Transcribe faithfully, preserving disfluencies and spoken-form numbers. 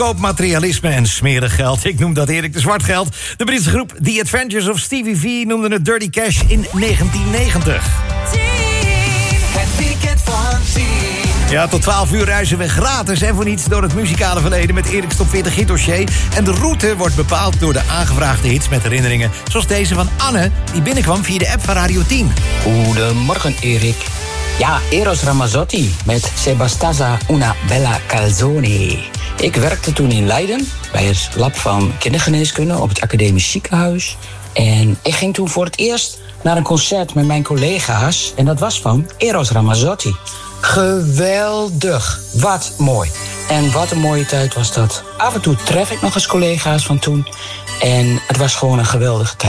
Koopmaterialisme en smerig geld. Ik noem dat Erik de Zwartgeld. De Britse groep The Adventures of Stevie V noemde het Dirty Cash in negentien negentig. Het weekend van tien. Ja, tot twaalf uur reizen we gratis en voor niets door het muzikale verleden met Erik's Top veertig hitdossier. En de route wordt bepaald door de aangevraagde hits met herinneringen. Zoals deze van Anne, die binnenkwam via de app van Radio tien. Goedemorgen, Erik. Ja, Eros Ramazzotti met Se bastasse una bella calzone. Ik werkte toen in Leiden bij het lab van kindergeneeskunde op het academisch ziekenhuis. En ik ging toen voor het eerst naar een concert met mijn collega's. En dat was van Eros Ramazzotti. Geweldig. Wat mooi. En wat een mooie tijd was dat. Af en toe tref ik nog eens collega's van toen. En het was gewoon een geweldige tijd.